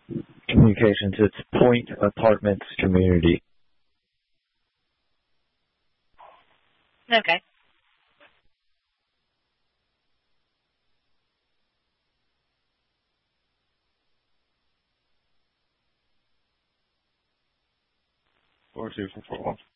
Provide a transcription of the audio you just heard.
Communications. It's Point Apartments Community. Okay. Four two four four one.